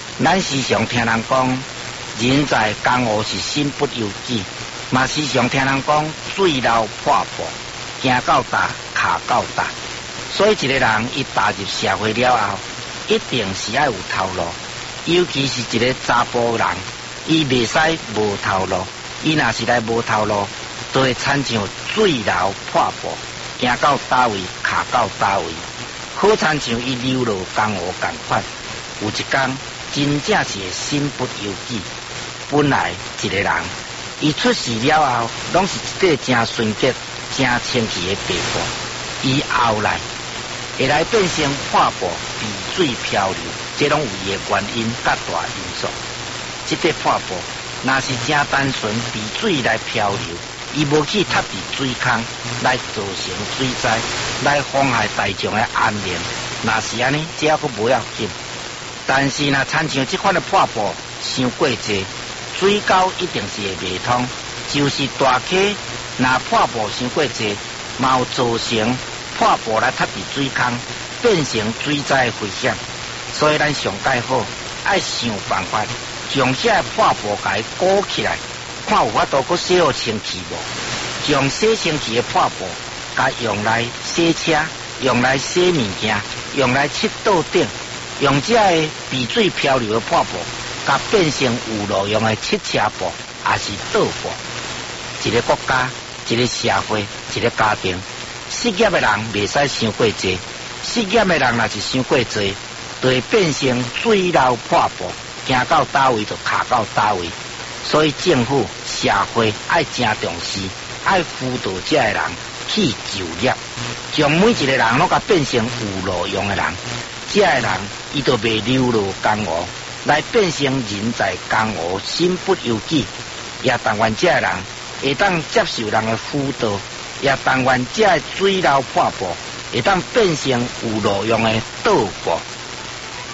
咱时常听人讲，人在江湖是身不由己，嘛时常听人讲水流破布，行到大，卡到大。所以一个人伊踏入社会了后，一定是要有头路。尤其是一个查甫人，伊袂使无头路。伊若是来无头路，就会亲像水流破布，行到倒位，卡到倒位。好亲像伊流落江湖共款。有一天，真正是身不由己。本来一个人，伊出世了后，拢是一块真纯洁、真清气的白布。伊后来会来变成破布、被水漂流，这拢有伊的原因甲大因素。这块破布若是真单纯被水来漂流，伊无去踏伫水坑来造成水灾，来妨害大众的安宁。若是安尼，这还阁无要紧。但是若亲像这款的破布伤过济，水沟一定是会未通。就是大溪若破布伤过济，嘛有造成破布来踏伫水坑，变成水灾的危险。所以咱上界好，爱想办法将这破布甲伊鼓起来，看有法度阁洗好清气无。将洗清气的破布，甲用来洗车，用来洗物件，用来漆桌顶。用这个被水漂流的破布，甲变成有路用的汽车布，也是倒布。一个国家、一个社会、一个家庭，失业的人袂使伤过济。失业的人若是伤过济，就会变成水流破布，行到倒位就卡到倒位。所以政府、社会爱真重视，爱辅导这个人去就业，将每一个人拢甲变成有路用的人。这个人，伊就袂流落江湖，来变成人在江湖身不由己。也但愿这个人会当接受人的辅导，也但愿这个水流破布会当变成有路用的倒布。